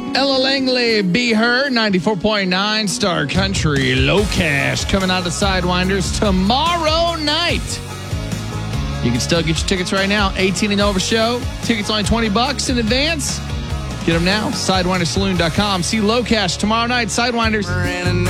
Ella Langley, Be Her, 94.9 Star Country. Low Cash coming out of Sidewinders tomorrow night. You can still get your tickets right now. 18 and over show. Tickets only $20 in advance. Get them now. SidewindersSaloon.com. See Low Cash tomorrow night. Sidewinders.